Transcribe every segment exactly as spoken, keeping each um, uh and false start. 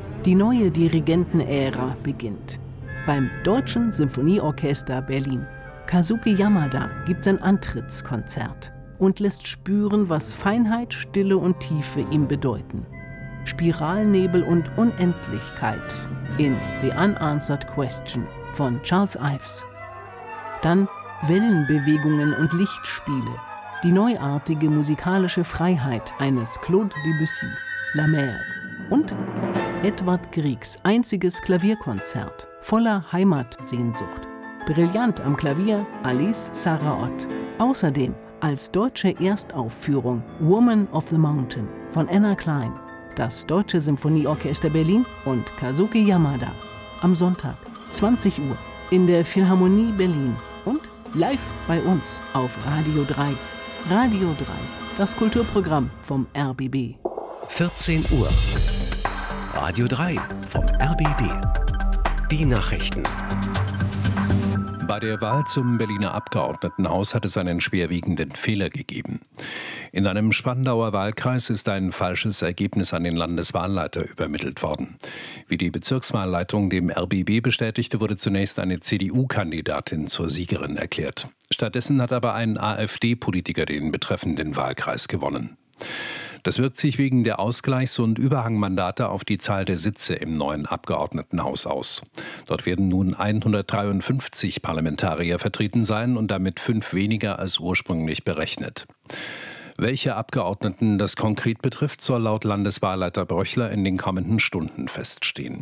Die neue Dirigentenära beginnt. Beim Deutschen Symphonieorchester Berlin. Kazuki Yamada gibt sein Antrittskonzert und lässt spüren, was Feinheit, Stille und Tiefe ihm bedeuten. Spiralnebel und Unendlichkeit in The Unanswered Question von Charles Ives. Dann Wellenbewegungen und Lichtspiele, die neuartige musikalische Freiheit eines Claude Debussy, La Mer. Und Edvard Griegs einziges Klavierkonzert voller Heimatsehnsucht. Brillant am Klavier Alice Sarraott. Außerdem als deutsche Erstaufführung Woman of the Mountain von Anna Klein. Das Deutsche Symphonieorchester Berlin und Kazuki Yamada. Am Sonntag, zwanzig Uhr, in der Philharmonie Berlin und live bei uns auf Radio drei. Radio drei, das Kulturprogramm vom R B B. vierzehn Uhr. Radio drei vom R B B. Die Nachrichten. Bei der Wahl zum Berliner Abgeordnetenhaus hat es einen schwerwiegenden Fehler gegeben. In einem Spandauer Wahlkreis ist ein falsches Ergebnis an den Landeswahlleiter übermittelt worden. Wie die Bezirkswahlleitung dem R B B bestätigte, wurde zunächst eine C D U-Kandidatin zur Siegerin erklärt. Stattdessen hat aber ein AfD-Politiker den betreffenden Wahlkreis gewonnen. Das wirkt sich wegen der Ausgleichs- und Überhangmandate auf die Zahl der Sitze im neuen Abgeordnetenhaus aus. Dort werden nun hundertdreiundfünfzig Parlamentarier vertreten sein und damit fünf weniger als ursprünglich berechnet. Welche Abgeordneten das konkret betrifft, soll laut Landeswahlleiter Bröchler in den kommenden Stunden feststehen.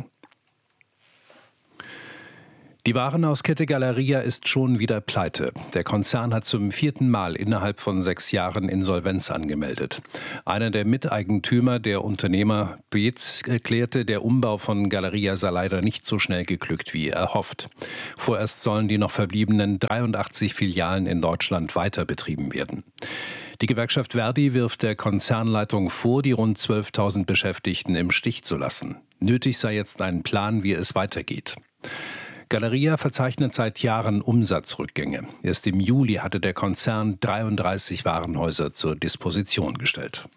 Die Warenhauskette Galeria ist schon wieder pleite. Der Konzern hat zum vierten Mal innerhalb von sechs Jahren Insolvenz angemeldet. Einer der Miteigentümer, der Unternehmer Beetz, erklärte, der Umbau von Galeria sei leider nicht so schnell geglückt wie erhofft. Vorerst sollen die noch verbliebenen dreiundachtzig Filialen in Deutschland weiter betrieben werden. Die Gewerkschaft Verdi wirft der Konzernleitung vor, die rund zwölftausend Beschäftigten im Stich zu lassen. Nötig sei jetzt ein Plan, wie es weitergeht. Galeria verzeichnet seit Jahren Umsatzrückgänge. Erst im Juli hatte der Konzern dreiunddreißig Warenhäuser zur Disposition gestellt.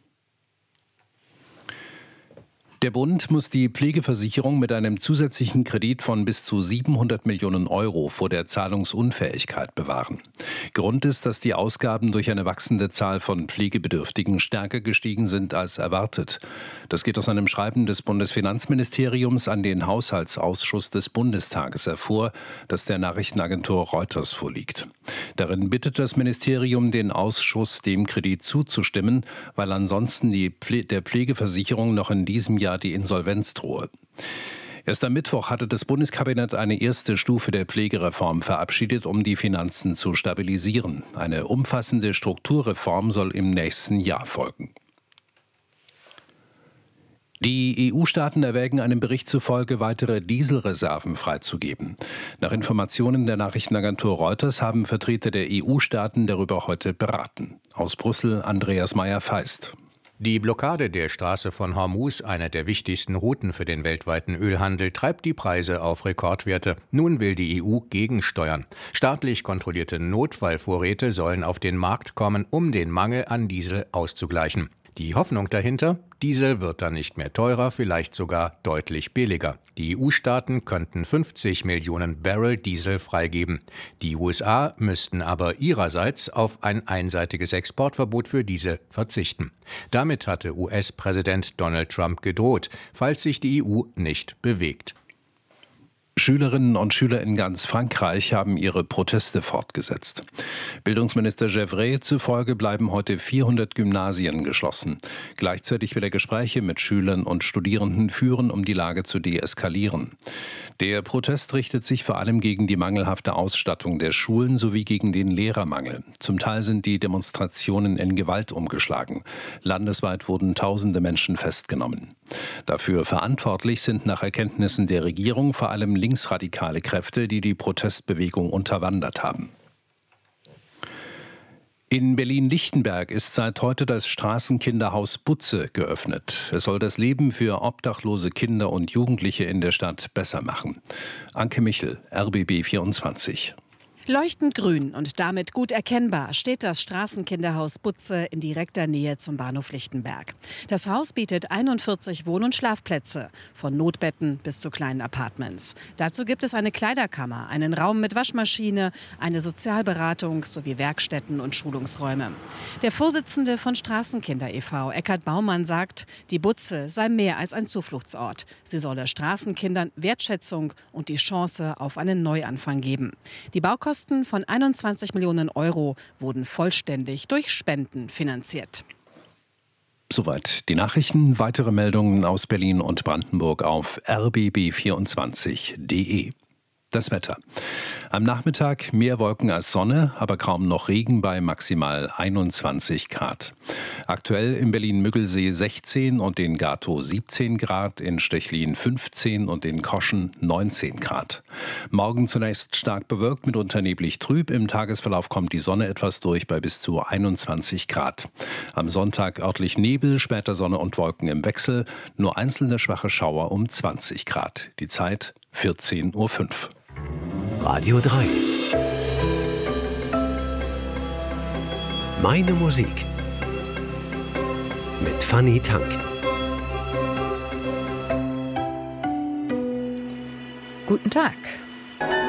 Der Bund muss die Pflegeversicherung mit einem zusätzlichen Kredit von bis zu siebenhundert Millionen Euro vor der Zahlungsunfähigkeit bewahren. Grund ist, dass die Ausgaben durch eine wachsende Zahl von Pflegebedürftigen stärker gestiegen sind als erwartet. Das geht aus einem Schreiben des Bundesfinanzministeriums an den Haushaltsausschuss des Bundestages hervor, das der Nachrichtenagentur Reuters vorliegt. Darin bittet das Ministerium den Ausschuss, dem Kredit zuzustimmen, weil ansonsten die Pfle- der Pflegeversicherung noch in diesem Jahr die Insolvenz drohe. Erst am Mittwoch hatte das Bundeskabinett eine erste Stufe der Pflegereform verabschiedet, um die Finanzen zu stabilisieren. Eine umfassende Strukturreform soll im nächsten Jahr folgen. Die E U-Staaten erwägen einem Bericht zufolge, weitere Dieselreserven freizugeben. Nach Informationen der Nachrichtenagentur Reuters haben Vertreter der E U-Staaten darüber heute beraten. Aus Brüssel Andreas Meyer-Feist. Die Blockade der Straße von Hormuz, einer der wichtigsten Routen für den weltweiten Ölhandel, treibt die Preise auf Rekordwerte. Nun will die E U gegensteuern. Staatlich kontrollierte Notfallvorräte sollen auf den Markt kommen, um den Mangel an Diesel auszugleichen. Die Hoffnung dahinter? Diesel wird dann nicht mehr teurer, vielleicht sogar deutlich billiger. Die E U-Staaten könnten fünfzig Millionen Barrel Diesel freigeben. Die U S A müssten aber ihrerseits auf ein einseitiges Exportverbot für Diesel verzichten. Damit hatte U S-Präsident Donald Trump gedroht, falls sich die E U nicht bewegt. Schülerinnen und Schüler in ganz Frankreich haben ihre Proteste fortgesetzt. Bildungsminister Gevret zufolge bleiben heute vierhundert Gymnasien geschlossen. Gleichzeitig will er Gespräche mit Schülern und Studierenden führen, um die Lage zu deeskalieren. Der Protest richtet sich vor allem gegen die mangelhafte Ausstattung der Schulen sowie gegen den Lehrermangel. Zum Teil sind die Demonstrationen in Gewalt umgeschlagen. Landesweit wurden tausende Menschen festgenommen. Dafür verantwortlich sind nach Erkenntnissen der Regierung vor allem linksradikale Kräfte, die die Protestbewegung unterwandert haben. In Berlin-Lichtenberg ist seit heute das Straßenkinderhaus Butze geöffnet. Es soll das Leben für obdachlose Kinder und Jugendliche in der Stadt besser machen. Anke Michel, R B B vierundzwanzig. Leuchtend grün und damit gut erkennbar steht das Straßenkinderhaus Butze in direkter Nähe zum Bahnhof Lichtenberg. Das Haus bietet einundvierzig Wohn- und Schlafplätze, von Notbetten bis zu kleinen Apartments. Dazu gibt es eine Kleiderkammer, einen Raum mit Waschmaschine, eine Sozialberatung sowie Werkstätten und Schulungsräume. Der Vorsitzende von Straßenkinder e V, Eckhard Baumann, sagt, die Butze sei mehr als ein Zufluchtsort. Sie solle Straßenkindern Wertschätzung und die Chance auf einen Neuanfang geben. Die Baukosten von einundzwanzig Millionen Euro wurden vollständig durch Spenden finanziert. Soweit die Nachrichten. Weitere Meldungen aus Berlin und Brandenburg auf r b b vierundzwanzig punkt d e. Das Wetter. Am Nachmittag mehr Wolken als Sonne, aber kaum noch Regen bei maximal einundzwanzig Grad. Aktuell in Berlin-Müggelsee sechzehn und in Gatow siebzehn Grad, in Stechlin fünfzehn und in Koschen neunzehn Grad. Morgen zunächst stark bewölkt, mitunter neblig trüb. Im Tagesverlauf kommt die Sonne etwas durch bei bis zu einundzwanzig Grad. Am Sonntag örtlich Nebel, später Sonne und Wolken im Wechsel. Nur einzelne schwache Schauer um zwanzig Grad. Die Zeit vierzehn Uhr fünf. Radio drei. Meine Musik. Mit Fanny Tank. Guten Tag.